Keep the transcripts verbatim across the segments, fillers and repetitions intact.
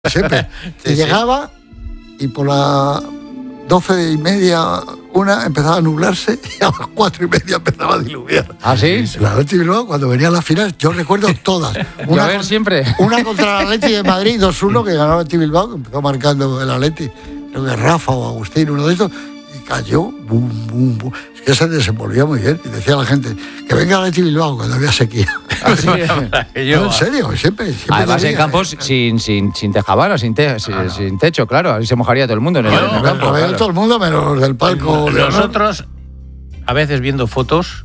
Siempre. Sí, y sí. llegaba y por las doce y media, una, empezaba a nublarse y a las cuatro y media empezaba a diluviar. ¿Ah, sí? La Atleti Bilbao, cuando venía a la final, yo recuerdo todas. Una, Llover con- siempre. una contra el Atleti de Madrid, dos uno, que ganó el Atleti Bilbao, que empezó marcando el Atleti, creo que Rafa o Agustín, uno de estos, y cayó, bum, bum, bum. Es que se desenvolvía muy bien. Y decía a la gente, que venga el Atleti Bilbao cuando había sequía. ¿Ah, sí? No, en serio, siempre. siempre Además, en decía, campos eh, sin, sin, sin tejabana, sin, te, sin, Ah, no. sin techo, claro. Ahí se mojaría todo el mundo en el, Bueno, en el en el campo. Bernabéu claro. todo el mundo, menos los del palco. de honor. Nosotros, a veces viendo fotos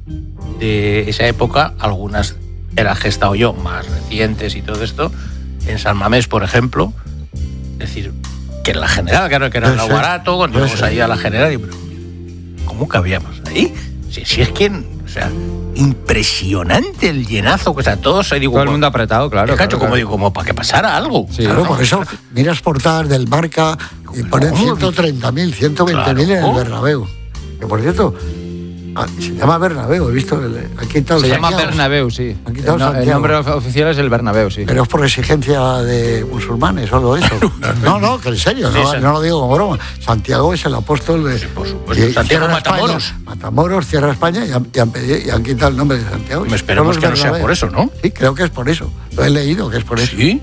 de esa época, algunas de las que he estado yo, más recientes y todo esto, en San Mamés, por ejemplo, es decir, que en la general, claro que era Sí, lo sí. barato, cuando Sí, íbamos sí. ahí a la general, y, pero, ¿cómo cabíamos ahí? Si, si es que, o sea, impresionante el llenazo, que o sea, todos ahí digo, Todo el bueno, mundo apretado, claro. es cacho, claro, como claro. digo, como para que pasara algo. Sí. Claro, por eso miras portadas del Marca y ponen ¿Cómo? ciento treinta mil, ciento veinte mil en el Claro. Bernabéu. Que por cierto, ah, se llama Bernabéu, he visto, el, han quitado Se el llama Santiago. Bernabéu, sí. Han quitado El, no- el Santiago. nombre of- oficial es el Bernabéu, sí. Pero es por exigencia de musulmanes o algo de eso. No, no, que en serio, Sí, no, sí. no lo digo como broma. Santiago es el apóstol de. Sí, por supuesto. y- y Santiago cierra España. Matamoros. Matamoros, cierra España y han, y han pedido- y han quitado el nombre de Santiago. Me esperemos Solo que es no sea Bernabéu. por eso, ¿no? Sí, creo que es por eso. Lo he leído que es por eso. Sí.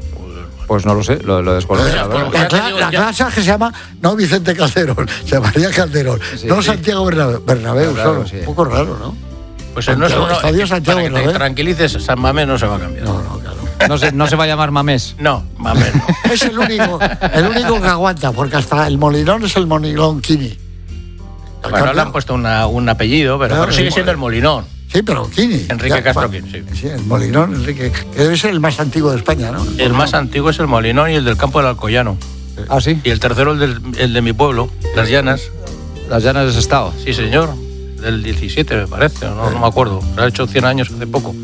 Pues no lo sé, lo, lo desconozco. Ya, la verdad. por- La, Ya te cla- digo, la ya- clase que se llama, no Vicente Calderón, se llamaría Calderón, Sí, no sí. Santiago Bernabéu, Bernabéu Claro, solo. sí. Un poco raro, ¿no? Pues no es Santiago, uno, Estadio es que Santiago para que te Bernabéu. tranquilices, San Mamés no se va a cambiar. No, no, claro. No se, no se va a llamar Mamés. No, Mamés no. Es el único, el único que aguanta, porque hasta el Molinón es el Molinón Kini. Bueno, le han puesto una- un apellido, pero, Claro, pero sigue el- siendo el Molinón. Sí, pero Kini. Enrique Ya, Castro pa- Kini, sí. Sí, el Molinón, Enrique, que debe ser el más antiguo de España, ¿no? El más antiguo es el Molinón y el del campo del Alcoyano. Ah, sí. Y el tercero el, del, el de mi pueblo, Las Llanas. Las llanas de Estado. Sí, señor. Del diecisiete, me parece, o no, no me acuerdo. Ha hecho cien años hace poco.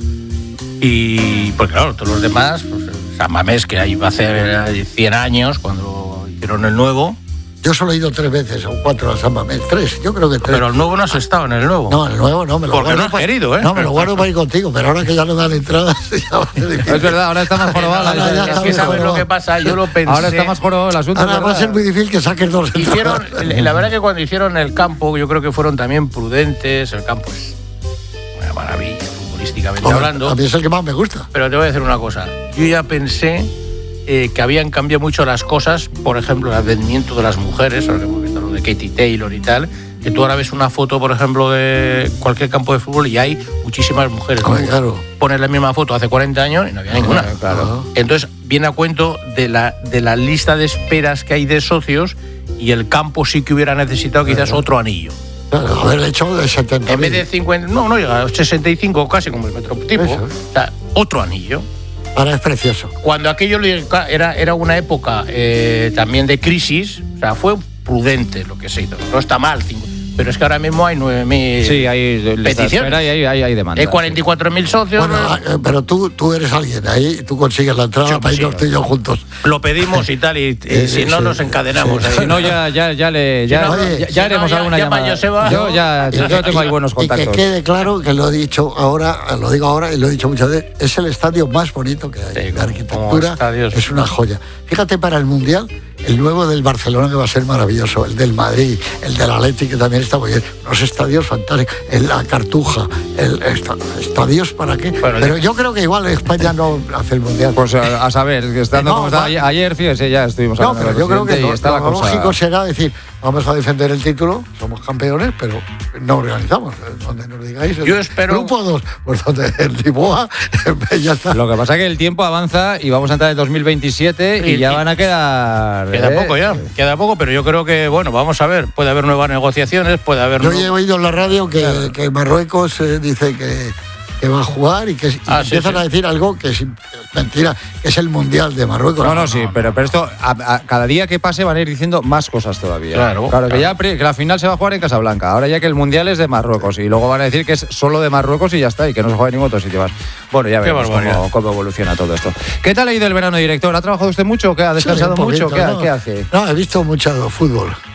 Y, pues claro, todos los demás, pues, San Mamés, que ahí va a hacer cien años, cuando hicieron el nuevo. Yo solo he ido tres veces o cuatro a San Mamés, tres, yo creo que tres. Pero el nuevo no has estado en el nuevo. No, el nuevo no, me lo Porque guardo no has para- querido, ¿eh? No, me lo guardo para ir contigo, pero ahora que ya no dan entradas, ya va a ser difícil. Es verdad, ahora está más jorobado. la Ahora ya historia. Es está que muy sabes lo jorobado. que pasa, yo lo pensé. Ahora está más jorobado el asunto. Ahora es va a verdad. ser muy difícil que saques dos Hicieron, entradas. la verdad que cuando hicieron el campo, yo creo que fueron también prudentes. El campo es una maravilla, futbolísticamente Hombre, hablando. a mí es el que más me gusta. Pero te voy a decir una cosa. Yo ya pensé eh, que habían cambiado mucho las cosas. Por ejemplo, el advenimiento de las mujeres, ahora que hemos visto lo de Katie Taylor y tal. Que tú ahora ves una foto, por ejemplo, de cualquier campo de fútbol y hay muchísimas mujeres. Hombre, claro. Pones la misma foto hace cuarenta años y no había ninguna. Claro. Entonces, viene a cuento de la, de la lista de esperas que hay de socios y el campo sí que hubiera necesitado quizás otro anillo. Claro, haber hecho de setenta En vez de cincuenta, no, no llega a sesenta y cinco casi como el metrotipo. Eso. O sea, otro anillo. Ahora es precioso. Cuando aquello le- era, era una época eh, también de crisis, o sea, fue prudente lo que se hizo. No está mal, cinco- pero es que ahora mismo hay nueve mil Sí, hay lista de peticiones. espera y hay, hay, hay demanda. Hay cuarenta y cuatro mil socios. Bueno, ah, eh, pero tú, tú eres alguien ahí, tú consigues la entrada Yo para irnos consigo. tú y yo juntos. Lo pedimos y tal, y, y Eh, si no sí, nos encadenamos. sí. ahí. Si no, ya, ya, ya le. Ya, Si no, ya, oye, ya si no, haremos ya- alguna llama a llamada. Joseba. Yo ya yo tengo ahí buenos Y contactos. que quede claro que lo he dicho ahora, lo digo ahora y lo he dicho muchas veces, es el estadio más bonito que hay. Sí, La como arquitectura estadios. es una joya. Fíjate para el Mundial, el nuevo del Barcelona que va a ser maravilloso, el del Madrid, el del Atleti que también está muy bien, los estadios fantásticos, el, la Cartuja, el, esta- estadios para qué. Bueno, Pero ya- yo creo que igual España no hace el Mundial. Pues a, a saber, que estando No, como estaba va- ayer, ayer, fíjese, ya estuvimos No, hablando pero con yo el creo que presidente y lo, está la lo cosa- lógico será decir, vamos a defender el título, somos campeones, pero no organizamos. Donde nos digáis, el Yo espero- grupo dos, pues donde el Lisboa, ya está. Lo que pasa es que el tiempo avanza y vamos a entrar en dos mil veintisiete y, Y- ya y- van a quedar. Queda ¿eh? poco ya, queda poco, pero yo creo que, bueno, vamos a ver, puede haber nuevas negociaciones, puede haber... Yo nu- he oído en la radio que, que Marruecos eh, dice que, que va a jugar y que y Ah, sí, empiezan sí. a decir algo que es mentira, que es el Mundial de Marruecos. No, no, sí, pero, pero esto, a, a- cada día que pase van a ir diciendo más cosas todavía. Claro, Claro, que claro. ya pri- que la final se va a jugar en Casablanca. Ahora ya que el Mundial es de Marruecos y luego van a decir que es solo de Marruecos y ya está, y que no se juega en ningún otro sitio más. Bueno, ya Qué veremos barbaridad. cómo, cómo evoluciona todo esto. ¿Qué tal ha ido el verano, director? ¿Ha trabajado usted mucho? ¿Qué, ¿Ha descansado Sí, un mucho? poquito, ¿Qué, ¿no? ¿Qué hace? No, he visto mucho fútbol.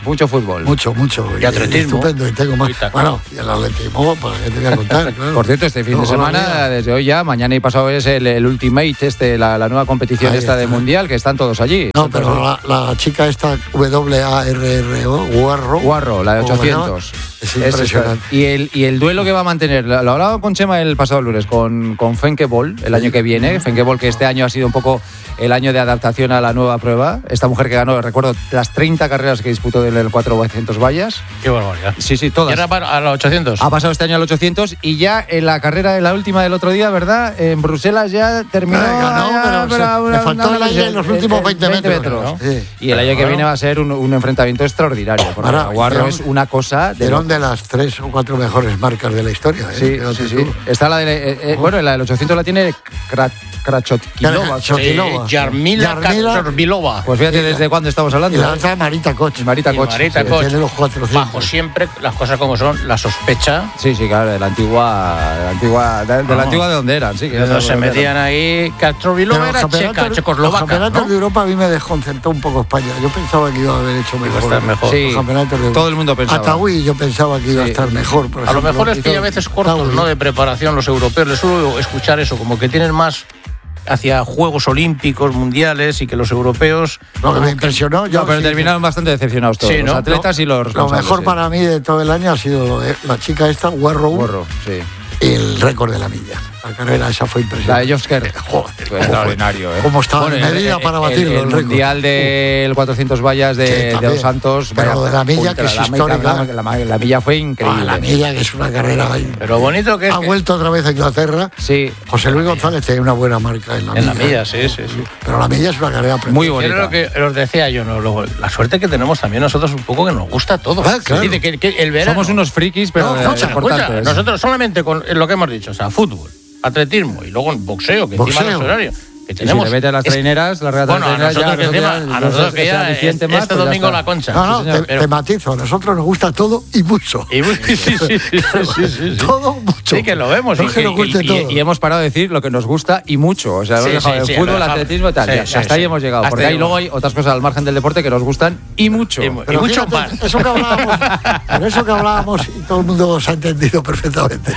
Mucho fútbol. Mucho, mucho. Y atletismo. Estupendo. Y tengo más. Y tal. Bueno, y el atletismo, ¿para qué te voy a contar? Claro. Por cierto, este fin de Luego la semana, vida. desde hoy ya, mañana y pasado es el, el Ultimate, este, la, la nueva competición Ahí esta está. de Mundial, que están todos allí. No, pero la, la chica esta, W A R R O, Guarro. Guarro, la de ¿cómo se llama? ochocientos. Es Ese impresionante. está. Y el, y el duelo que va a mantener, lo lo hablaba con Chema el pasado lunes, con, con Fenke Bol, el año que viene. Fenke Bol, que este año ha sido un poco el año de adaptación a la nueva prueba. Esta mujer que ganó, recuerdo, las treinta carreras que disputó del cuatrocientos vallas. Qué barbaridad. Sí, sí, ¿Y todas. era para a los ochocientos? Ha pasado este año al ochocientos y ya en la carrera de la última del otro día, ¿verdad? En Bruselas ya terminó. Ah, ganó, ya, pero se- le faltó el aire en los últimos veinte metros, ¿no? sí. Y el año que Claro. viene va a ser un, un enfrentamiento extraordinario. Porque Ahora, Guarro hicieron- es una cosa de Fueron loco. de las tres o cuatro mejores marcas de la historia. ¿eh? Sí, Fíjate sí, tú. sí. Está la de. eh, eh, bueno, la del ochocientos la tiene Kra- Krachotkilova. Kra- Eh, Yarmila Yarmila- Karbilova. Pues fíjate desde cuándo estamos Y hablando. la ¿eh? otra Marita Koch. Y Marita Y Koch. Marita sí. Koch. Tiene los cuatrocientos. Bajo siempre las cosas como son, la sospecha. Sí, sí, claro, de la antigua. De la antigua, de, de la No. antigua de donde eran, sí. Que Cuando ya se sabemos dónde metían ahí, Karbilova Pero era los checa, campeonatos- Los checoslovaca. campeonatos ¿no? de Europa a mí me desconcertó un poco España. Yo pensaba que iba a haber hecho mejor. estar mejor. Sí, Los campeonatos de todo el mundo pensaba. Ataúí yo pensaba que iba a Sí. estar mejor. Por A lo ejemplo. mejor es que Hizo a veces cortos, Ataúí. ¿no? De preparación los europeos. Les suelo escuchar eso, como que tienen más hacia Juegos Olímpicos, Mundiales y que los europeos. Lo que me impresionó, yo No, pero sí, terminaron bastante decepcionados todos, Sí, ¿no? los atletas y los Lo responsables. mejor sí. para mí de todo el año ha sido lo de la chica esta, Guarro, Gorro, sí. y el récord de la milla. La carrera esa fue La impresionante. de Josker. Joder, Fue extraordinario, ¿eh? Cómo estaba Bueno, en medida el- para el- batirlo. El, el récord. mundial del cuatrocientos vallas de, Sí, de también. Dos Santos. Pero vaya, de la milla, ultra, que es la milla- histórica. La, la- la milla fue Ah, increíble. la milla, que es una carrera ahí. Pero bonito que es. Ha que- vuelto otra vez a Inglaterra. Sí, José Luis González tiene una buena marca en la En la milla. milla, sí, sí, sí. Pero la milla es una carrera muy Era bonita. lo que os decía yo, ¿no? Luego, la suerte que tenemos también nosotros un poco que nos gusta todo. Ah, claro. Dice que, que el verano. Somos unos frikis, pero No, eh, escucha, escucha, importantes. nosotros solamente con lo que hemos dicho, o sea, fútbol, atletismo y luego boxeo, que encima Boxeo. no es horario. Que Y si tenemos. le metes las es- traineras, las regatas Bueno, a traineras, nosotros ya, que encima, ya- a ya- nosotros que ese ya aliciente este más, pues ya domingo está. la concha. No, no, Sí, señor, te, pero- te matizo. A nosotros nos gusta todo y mucho. y muy- sí, sí, sí, sí, sí, sí, sí. Todo mucho. Sí, que lo vemos. No y es que que- nos guste y- todo. Y hemos parado de decir lo que nos gusta y mucho. O sea, hemos Sí, dejado sí, el sí, fútbol, lo dejamos. atletismo y tal. Sí, Ya, sí, hasta ahí sí. hemos llegado. Hasta Porque ahí hay luego hemos- hay otras cosas al margen del deporte que nos gustan y mucho. Y mu- Pero mucho fíjate, más. Eso que hablábamos, por eso que hablábamos, y todo el mundo os ha entendido perfectamente.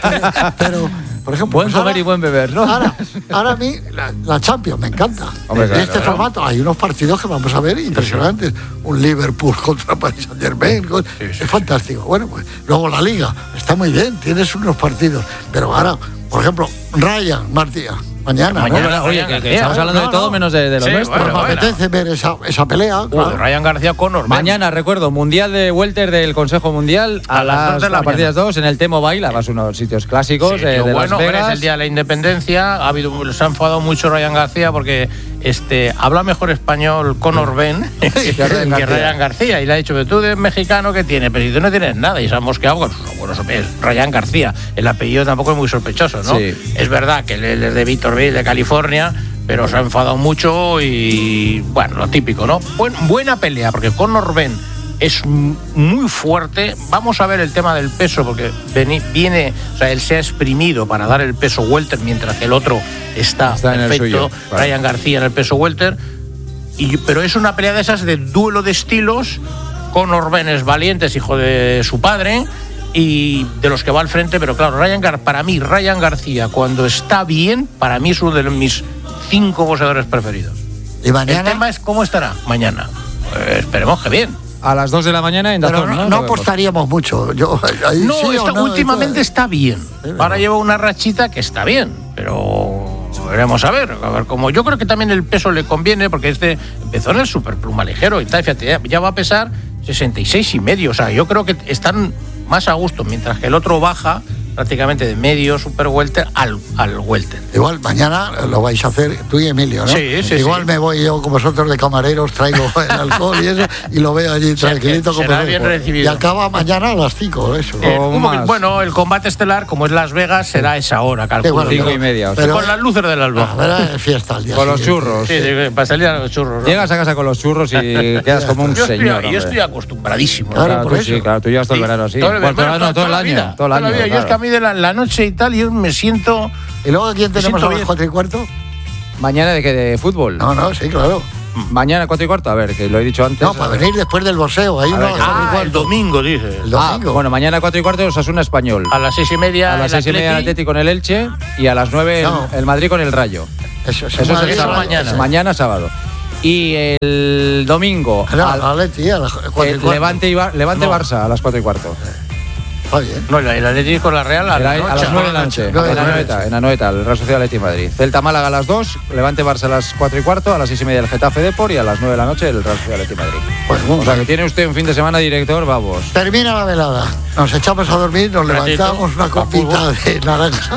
Pero, por ejemplo. Buen pues comer ahora- y buen beber, ¿no? Ahora, ahora a mí, la, la Champions me encanta. Hombre, de claro, este claro. formato hay unos partidos que vamos a ver impresionantes. Un Liverpool contra Paris Saint Germain. Es fantástico. Bueno, pues luego la Liga está muy bien, tienes unos partidos. Pero ahora, por ejemplo, Ryan Martía, mañana. ¿no? Mañana. Oye, que, que García, estamos hablando no, de todo no. menos de, de lo Sí, nuestro. Pues bueno, me bueno. apetece ver esa, esa pelea. Uh, claro. Ryan García Conor. Mañana, recuerdo, Mundial de Welter del Consejo Mundial a, A las las dos de la a partir de las mañana. dos en el T-Mobile, además unos sitios clásicos Sí, eh, lo de bueno, Las pero Vegas. es el día de la independencia. Ha habido, se ha enfadado mucho Ryan García porque este habla mejor español Conor Ben que, que Ryan García. Ryan García. Y le ha dicho que tú eres mexicano, que tiene, pero si tú no tienes nada. Y se ha mosqueado con su bueno, es Ryan García. El apellido tampoco es muy sospechoso, ¿no? Sí. Es verdad que él es de Victorville, de California, pero se ha enfadado mucho y bueno, lo típico, ¿no? Buen- buena pelea, porque Conor Ben es m- muy fuerte. Vamos a ver el tema del peso, porque veni- viene, o sea, él se ha exprimido para dar el peso welter, mientras que el otro está, Está en el perfecto. suyo, claro. Ryan García en el peso welter. Y, pero es una pelea de esas de duelo de estilos. Conor Ben es valiente, es hijo de su padre y de los que va al frente, pero claro, Ryan Gar para mí, Ryan García, cuando está bien, para mí es uno de mis cinco boxeadores preferidos. Y El mañana. tema es cómo estará mañana. Pues esperemos que bien. A las dos de la mañana en Pero Dazón, no, ¿no? no Lo vemos. apostaríamos mucho. Yo, ahí No, sí o está- no, últimamente esto- está bien. pero- Ahora lleva una rachita que está bien, pero veremos a ver. A ver cómo. Yo creo que también el peso le conviene porque este empezó en el superpluma ligero y tal. Fíjate, ya, ya va a pesar sesenta y seis y medio. O sea, yo creo que están más a gusto, mientras que el otro baja prácticamente de medio super welter al, al welter. Igual mañana lo vais a hacer tú y Emilio, ¿no? Sí, sí, Igual sí. me voy yo con vosotros de camareros, traigo el alcohol y eso, y lo veo allí sea, tranquilito. que como será es. bien recibido. Y acaba mañana a las cinco, eso. Eh, O un más. poquito- bueno, el combate estelar, como es Las Vegas, será a esa hora, calculo. bueno, Cinco yo. y media, o sea. pero- Con las luces del alba. A ver, es fiesta al día Con los siguiente. churros. Sí, sí, para salir a los churros. ¿no? Llegas a casa con los churros y quedas como un yo estoy, señor. yo hombre. estoy acostumbradísimo. Claro, Claro, por tú eso. sí, claro, tú llevas todo el verano así. Todo el, Bueno, todo el bueno, año, todo el la año, vida, todo el toda año, la vida. Yo es que a claro. mí de la, la noche y tal, yo me siento. ¿Y luego quién Me tenemos siento a las bien. cuatro y cuarto? ¿Mañana de qué? ¿De fútbol? No, no, sí, claro. Mañana cuatro y cuarto, a ver, que lo he dicho antes. No, para venir después del boxeo. Hay uno a las cuatro y Ah, cuarto. el domingo, dice. El domingo. Ah, bueno, mañana cuatro y cuarto Osasuna Español. A las seis y media. A las el seis y media el Atleti. Atleti con el Elche y a las nueve el, No. el Madrid con el Rayo. Eso, Eso es Madrid, el sábado. mañana. Mañana sábado. Y el domingo No, al- la Atleti a las cuatro y el cuarto. Levante, y Bar- Levante No. Barça a las cuatro y cuarto. Está bien. No, el el Atleti con la Real a, Era la a noche. las nueve de la noche, nueve de en la Anoeta, noche. en Anoeta, el Real Sociedad Atleti Madrid. Celta Málaga a las dos, Levante Barça a las cuatro y cuarto, a las seis y media el Getafe Depor y a las nueve de la noche el Real Sociedad Atleti Madrid. Pues bueno, O sea que tiene usted un fin de semana, director, vamos. termina la velada. Nos echamos a dormir, nos Ratito, levantamos una a copita fútbol. de naranja.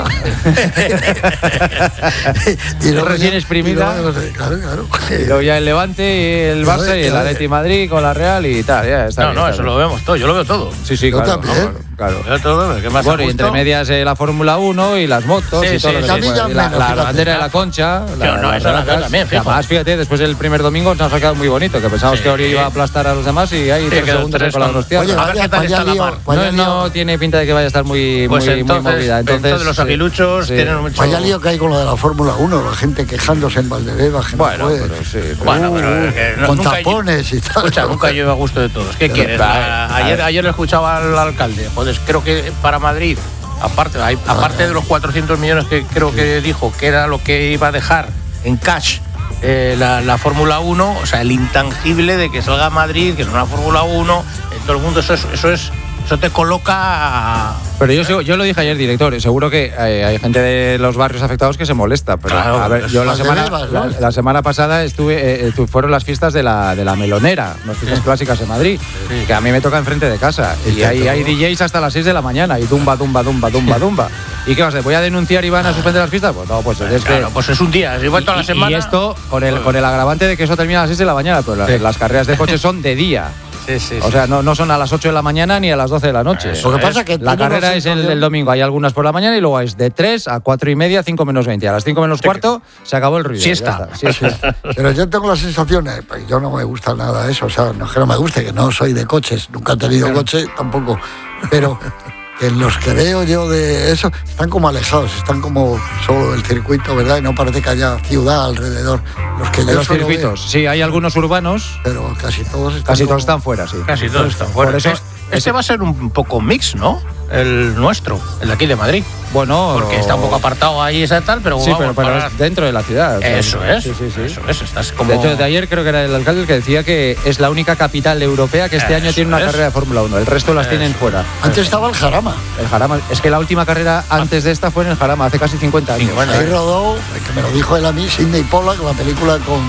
y luego Recién ya- exprimida. y luego- claro, claro. Y luego ya el Levante, y el Barça y el Atleti Madrid con la Real y tal. Ya está No, bien, no, está eso bien. lo vemos todo. Yo lo veo todo. Sí, sí, Yo claro. también. no, claro. Lo veo todo. ¿Qué más Bueno, a y entre gusto? medias eh, la Fórmula uno y las motos Sí, y todo sí, lo sí. que se A mí ya puede. Y la, menos, la fíjate. bandera de la Concha. no, eso la veo regatas. también, Y fijo. además, fíjate, después del primer domingo nos ha quedado muy bonito, que pensábamos Sí. que Ori iba a aplastar a los demás y hay Sí, tres quedó segundos tres con las con- dos tierras. Oye, A ver vaya, qué tal vaya está la lío, mar. vaya no, no lío- tiene pinta de que vaya a estar muy, Pues muy, entonces, muy movida. Entonces, entonces los sí. aguiluchos Sí. tienen mucho. Vaya lío que hay con lo de la Fórmula uno, la gente quejándose en Valdebebas, que Bueno, no puede. pero sí. pero- Bueno, pero es que no- con nunca- tapones y tal. Escucha, nunca lleva a gusto de todos. ¿Qué Pero, quieres? a ver, A- a ayer, ver. ayer le escuchaba al alcalde. Joder, creo que para Madrid, aparte, hay- aparte de los cuatrocientos millones que creo que dijo que era lo que iba a dejar en cash eh, la, la Fórmula uno, o sea, el intangible de que salga a Madrid, que es una Fórmula uno, en todo el mundo, eso es, eso es, eso te coloca. Pero yo, sigo- yo lo dije ayer, director, y seguro que eh, hay gente de los barrios afectados que se molesta. Pero Claro, a ver, es yo la semana, Valdebebas, la, ¿no? la semana pasada estuve, eh, estu- fueron las fiestas de la, de la Melonera, las fiestas clásicas en Madrid, que a mí me toca enfrente de casa. Y hay, hay D Js hasta las seis de la mañana, y dumba, dumba, dumba, dumba, dumba. ¿Y qué vas a hacer? ¿Voy a denunciar y van a suspender las fiestas? Pues no, pues es que... Claro, pues es un día, si voy toda la Y- semana. Y esto con el, con el agravante de que eso termina a las seis de la mañana, pero la- Sí. las carreras de coches son de día. Sí, sí, O sí. sea, no, no son a las ocho de la mañana ni a las doce de la noche. Eso Lo que pasa es que La tiene una carrera es el, sensación- el domingo, hay algunas por la mañana y luego es de tres a cuatro y media, cinco menos veinte. A las cinco menos cuarto se acabó el ruido. Siesta. Ya está. Siesta. Pero yo tengo la sensación, eh, pues yo no me gusta nada eso, o sea, no es que no me guste, que no soy de coches, nunca he tenido coche tampoco, pero que los que veo yo de eso están como alejados, están como solo del circuito, ¿verdad? Y no parece que haya ciudad alrededor. Los que De yo los suelo ver, circuitos. Sí, hay algunos urbanos, pero casi todos están casi como- todos están fuera, sí. Casi todos están fuera. Por eso, Es- este va a ser un poco mix, ¿no? El nuestro, el de aquí de Madrid. bueno... Porque está un poco apartado ahí esa tal, pero Sí, vamos, pero, pero para- es dentro de la ciudad. o sea, Eso es, Sí, sí, sí. eso es, estás como... De hecho, de ayer creo que era el alcalde el que decía que es la única capital europea que este Eso año tiene una es. carrera de Fórmula uno. El resto las tienen fuera. Antes estaba el Jarama, El Jarama. Es que la última carrera antes de esta fue en el Jarama, hace casi cincuenta años. cincuenta. ahí rodó, que me lo dijo él a mí, Sidney Pollack, la película con...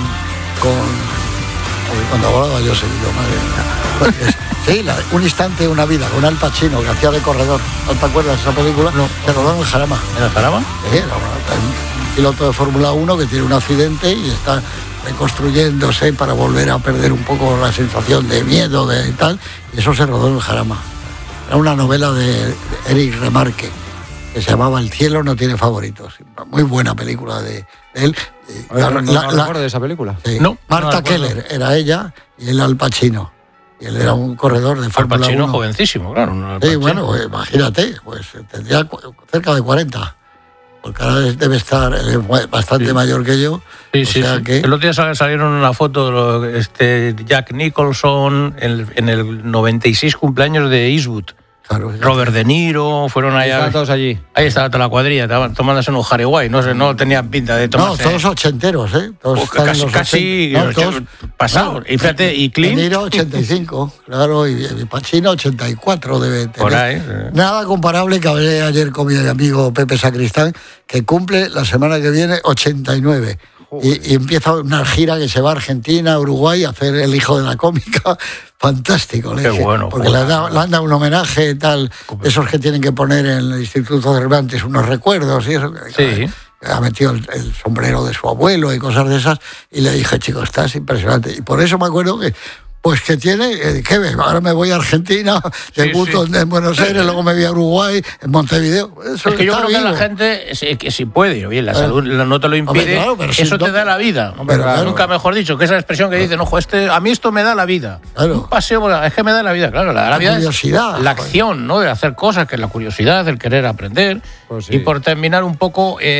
con Oye, cuando hablaba yo seguido, madre mía. Sí, la- un instante, una vida, con Al Pacino, que hacía de corredor. ¿No te acuerdas de esa película? No. Que rodó en el Jarama. ¿En el Jarama? Sí, era un un piloto de Fórmula uno que tiene un accidente y está reconstruyéndose para volver a perder un poco la sensación de miedo de y tal, y eso se rodó en el Jarama. Era una novela de, de Eric Remarque que se llamaba El cielo no tiene favoritos. Muy buena película de, de él. Y A ver, la- no, no la- la- recuerdo de esa película. sí, No, no Marta me acuerdo. Keller era ella y él Al Pacino. Y él era un corredor de Al Fórmula Pacino uno. jovencísimo, claro. un Al Sí, Pacino. bueno, pues, imagínate, pues tendría cu- cerca de cuarenta. Porque ahora es- debe estar él es bastante Sí. mayor que yo. Sí, o sí, sea sí. que... El otro día sal- salieron una foto de lo- este, Jack Nicholson en el, en el noventa y seis cumpleaños de Eastwood. Claro, fíjate. Robert De Niro, fueron allá. Estaban todos allí. Ahí estaba toda la cuadrilla, estaban tomándose unos Harry no sé, no tenían pinta de No, tomarse. todos ochenteros, ¿eh? Todos o están en casi, los casi ochenta. No, todos- pasados. Y fíjate, y De Clint, Niro ochenta y cinco, claro, y, y Pacino ochenta y cuatro debe tener. por ahí. eh. Nada comparable, que hablé ayer con mi amigo Pepe Sacristán, que cumple la semana que viene ochenta y nueve. Y, y empieza una gira que se va a Argentina, Uruguay, a hacer El hijo de la cómica. Fantástico, le Qué dije, bueno, porque joder. le, da- le han dado un homenaje tal, esos que tienen que poner en el Instituto Cervantes unos recuerdos y eso. Sí. Ha metido el, el sombrero de su abuelo y cosas de esas, y le dije, chico, estás impresionante. Y por eso me acuerdo que, pues que tiene, eh, ¿qué ves? Ahora me voy a Argentina, debuto sí. en, en Buenos Aires, luego me voy a Uruguay, en Montevideo. Eso Es que yo está creo que vivo. la gente, sí, que si puede, oye, la Eh. salud no te lo impide, Hombre, claro, pero si eso no- te da la vida. Hombre, claro. Nunca mejor dicho, que esa expresión que dice, no, jo, este, a mí esto me da la vida. Claro. Un paseo, por la- es que me da la vida, claro. La, la La vida es curiosidad, la joder. acción, ¿no? De hacer cosas, que es la curiosidad, el querer aprender. Pues sí. Y por terminar un poco, eh,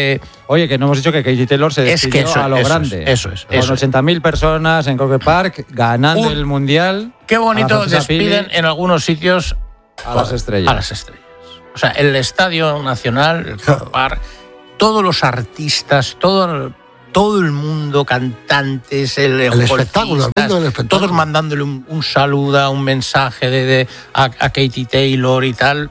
Oye, que no hemos dicho que Katie Taylor se Es despidió que eso, a lo eso grande. Es, eso es. Con Eso ochenta mil personas en Croke Park, ganando Un, el Mundial. Qué bonito Francesa despiden Pili, en algunos sitios a las estrellas. A las estrellas. O sea, el Estadio Nacional, el Croke Park, todos los artistas, todo, todo el mundo, cantantes, el, el espectáculo, el mundo del espectáculo. Todos mandándole un, un saludo, un mensaje de, de a, a Katie Taylor y tal.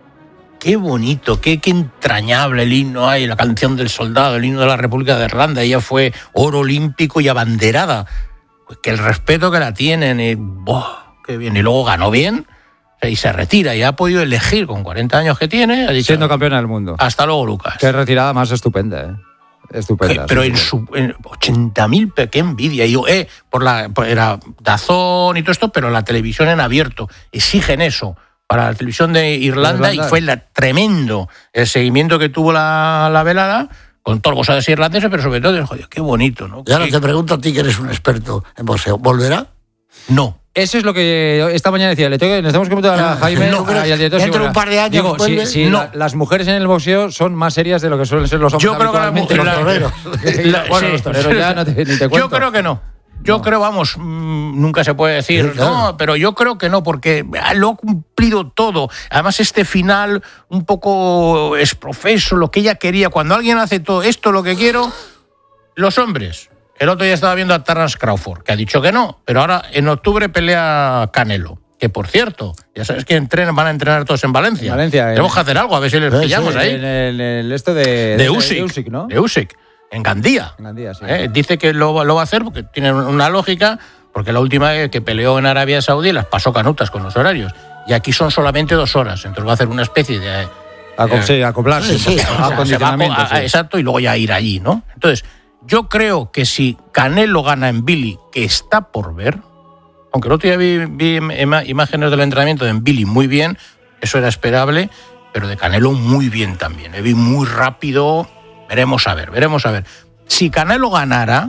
Qué bonito, qué, qué entrañable el himno hay, la canción del soldado, el himno de la República de Irlanda. Ella fue oro olímpico y abanderada. Pues que el respeto que la tienen, y, ¡boh! Qué bien. Y luego ganó bien y se retira y ha podido elegir con cuarenta años que tiene. Ha dicho, siendo campeona del mundo. Hasta luego, Lucas. Qué retirada más estupenda, ¿eh? Estupenda. Pero sí, en sí. su en ochenta mil, qué envidia. Y yo, eh, por la, por, era Dazón y todo esto, pero la televisión en abierto. Exigen eso para la televisión de Irlanda, Irlanda. y fue la, tremendo el seguimiento que tuvo la, la velada, con todos los gozados irlandeses, pero sobre todo, joder, qué bonito, ¿no? Y ahora ¿Qué? te pregunto a ti, que eres un experto en boxeo, ¿volverá? No. Eso es lo que esta mañana decía. Le tengo, le tenemos que preguntar a Jaime No, y al director. dentro de si un par de años Digo, vuelve. si, si No. la- las mujeres en el boxeo son más serias de lo que suelen ser los hombres. Yo creo que la habitualmente. mujer- los toreros. La- Bueno, sí. los toreros ya no te, ni te cuento. Yo creo que no. Yo No. creo, vamos, mmm, nunca se puede decir, Sí, claro. no, pero yo creo que no, porque lo ha cumplido todo. Además, este final un poco exprofeso, lo que ella quería. Cuando alguien hace todo esto, lo que quiero, los hombres. El otro día estaba viendo a Terence Crawford, que ha dicho que no, pero ahora en octubre pelea Canelo. Que por cierto, ya sabes que entrenan, van a entrenar todos en Valencia. Valencia, Tenemos eh. que hacer algo, a ver si les Sí, pillamos sí, ahí. En el, el esto de, De Usyk, de Usyk, ¿no? De Usyk, en Gandía. En Gandía, sí. Eh, Dice que lo, lo va a hacer porque tiene una lógica, porque la última vez que peleó en Arabia Saudí las pasó canutas con los horarios. Y aquí son solamente dos horas, entonces va a hacer una especie de... Aco- sí, acoplarse. Sí, sí. un poco. o sea, se va a- Acondicionamiento, a- sí. Exacto, y luego ya ir allí, ¿no? Entonces, yo creo que si Canelo gana en Billy, que está por ver, aunque el otro día vi, vi ima- imágenes del entrenamiento de Billy muy bien, eso era esperable, pero de Canelo muy bien también. Le vi muy rápido, veremos a ver, veremos a ver. Si Canelo ganara,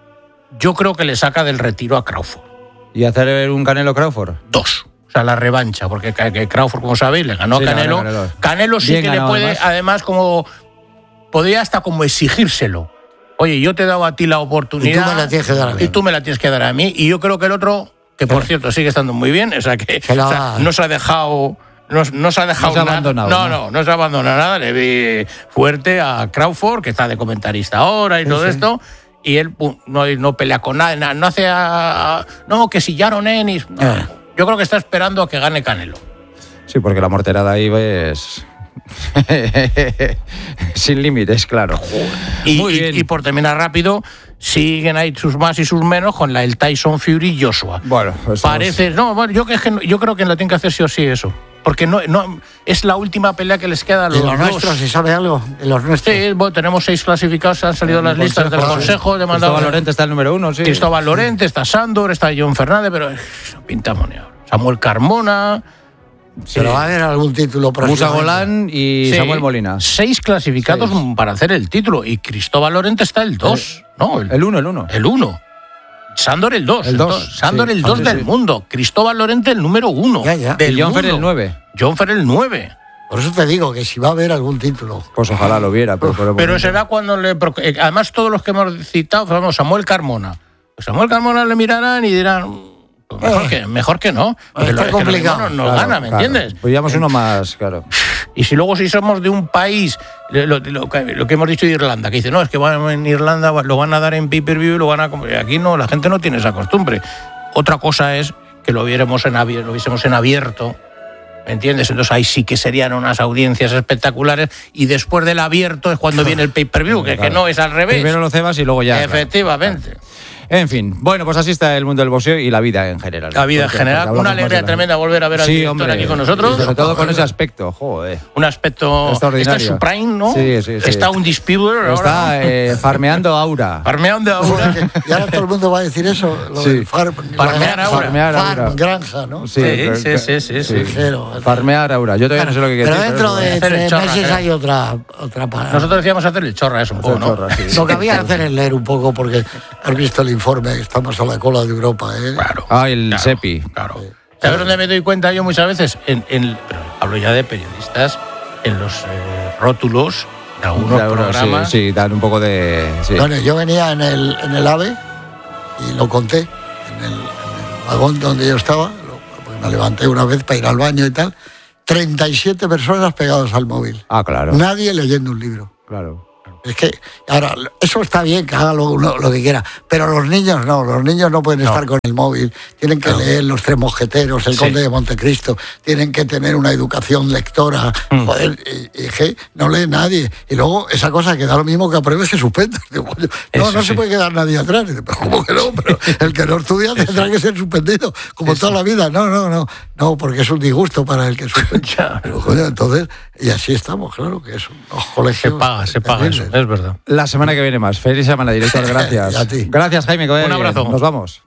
yo creo que le saca del retiro a Crawford. ¿Y hacer un Canelo Crawford? Dos. O sea, la revancha, porque Ca- que Crawford, como sabéis, le ganó Sí, a le ganó Canelo. Canelo. Canelo sí Bien que ganado, le puede, además. además, como podría hasta como exigírselo. Oye, yo te he dado a ti la oportunidad. Y tú me la tienes que dar a mí. Y tú me la tienes que dar a mí. Y yo creo que el otro, que por cierto sigue estando muy bien, o sea, que Se la o sea, va. no se ha dejado. No, no se ha dejado No se ha nada. abandonado, No, ¿no? no, no se ha abandonado nada. Le vi fuerte a Crawford, que está de comentarista ahora y todo sí. esto. Y él pum, no, no pelea con nada, na- no hace. a- a- no, que si Yaron Ennis. No. Eh. Yo creo que está esperando a que gane Canelo. Sí, porque la morterada ahí es... sin límites, claro. Y, Muy y- bien. y por terminar rápido, siguen ahí sus más y sus menos con la, el Tyson Fury y Joshua. Bueno, pues Parece, no, bueno, yo, que, yo creo que lo tienen que hacer sí o sí eso. Porque no, no, es la última pelea que les queda a ¿De los los dos. nuestros, si sabe algo? ¿De los nuestros? Sí, bueno, tenemos seis clasificados, han salido las listas del Consejo de mandado. Cristóbal Lorente está el número uno, sí. Cristóbal Lorente, está Sándor, está John Fernández, pero eh, no pintamos ni ahora. Samuel Carmona. Pero va a haber algún título Musa próximamente. Golán y Sí, Samuel Molina. Seis clasificados Seis. para hacer el título. Y Cristóbal Lorente está el dos. No, el El uno, el uno. El uno. Sándor el dos. El dos, Sándor sí. el dos Sí, del sí. mundo. Cristóbal Lorente el número uno. Ya, ya. Del Y John Fer mundo. el nueve. John Fer el nueve. Por eso te digo que si va a haber algún título. Pues ojalá lo viera. Pero, por el Pero momento. será cuando le. porque, eh, Además, todos los que hemos citado, vamos, Samuel Carmona. Pues Samuel Carmona le mirarán y dirán. Pues mejor, Eh. que, mejor que no. Porque Está lo- es que lo complicado. mismo no nos Claro, gana, ¿me claro. entiendes? Pues llevamos uno más, claro. Y si luego si somos de un país, lo, lo- lo que lo que hemos dicho de Irlanda, que dice, no, es que van en Irlanda lo van a dar en pay-per-view y lo van a... com-". Aquí no, la gente no tiene esa costumbre. Otra cosa es que lo viéramos en abierto, lo viésemos en abierto, ¿me entiendes? Entonces ahí sí que serían unas audiencias espectaculares y después del abierto es cuando viene el pay-per-view, que, que Claro. no es al revés. Primero lo cebas y luego ya. claro. Efectivamente. En fin, bueno, pues así está el mundo del boxeo y la vida en general. La vida en Porque- general, porque hablamos una más de alegría la- tremenda volver a ver al Sí, director hombre, aquí con y nosotros. sobre todo con ese aspecto, joder. Un aspecto... Extraordinario. Está en su prime, ¿no? Sí, sí, sí. Está un disputer ahora. Está eh, farmeando aura. Farmeando ahora. Y ahora todo el mundo va a decir eso. Lo Sí. del farm, Farmear la- ahora. Farmear farm, ahora. granja, ¿no? Sí, sí, sí, sí, sí. Cero. Farmear aura. Yo todavía no sé lo que quiere Pero decir. dentro de hacer el tres chorra, meses creo. hay otra, otra palabra. Nosotros decíamos hacer el chorra eso un poco, ¿no? Chorra, sí. Lo que había que hacer es leer un poco, porque has visto el informe, que estamos a la cola de Europa, ¿eh? Claro. Ah, el claro, SEPI. Claro. ¿Sabes dónde me doy cuenta yo muchas veces? En, en- pero hablo ya de periodistas, en los eh, rótulos Algunos De algunos, programas. Sí, sí, dan un poco de... Sí. Bueno, yo venía en el, en el AVE y lo conté, en el, en el vagón donde yo estaba, lo, porque me levanté una vez para ir al baño y tal, treinta y siete personas pegadas al móvil. Ah, claro. Nadie leyendo un libro. Claro. Es que, ahora, eso está bien, que haga lo, lo, lo que quiera, pero los niños no, los niños no pueden No. estar con el móvil, tienen que No. leer Los Tres Mosqueteros, El Sí. Conde de Montecristo, tienen que tener una educación lectora, Mm. joder, y, y que no lee nadie. Y luego, esa cosa que da lo mismo que apruebes que suspendas. Digo, coño, no, Eso no sí. se puede quedar nadie atrás. Y dice, pero ¿cómo que no? Pero el que no estudia tendrá que ser suspendido, como Eso. toda la vida. No, no, no, no, porque es un disgusto para el que suspende. Ya. Pero, coño, entonces, y así estamos, claro, que es unos colegios. Se paga, se paga eso, terribles. es verdad. La semana que viene más. Feliz semana, director. Gracias. Y a ti. Gracias, Jaime. Que vaya Un bien. abrazo. Nos vamos.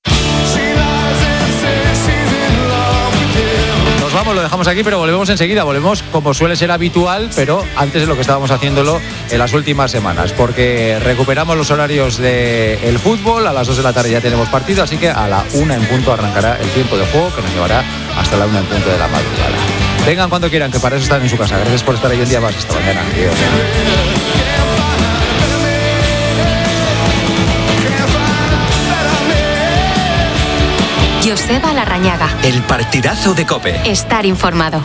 Nos vamos, lo dejamos aquí, pero volvemos enseguida. Volvemos como suele ser habitual, pero antes de lo que estábamos haciéndolo en las últimas semanas, porque recuperamos los horarios del fútbol. A las dos de la tarde ya tenemos partido, así que a la una en punto arrancará el tiempo de juego, que nos llevará hasta la una en punto de la madrugada. Vengan cuando quieran, que para eso están en su casa. Gracias por estar ahí un día más. Hasta mañana. Adiós. Joseba Larrañaga. El partidazo de COPE. Estar informado.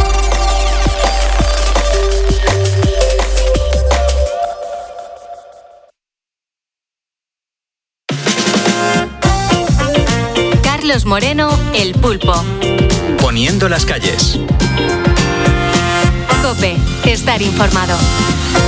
Carlos Moreno, El Pulpo. Poniendo las calles. COPE. Estar informado.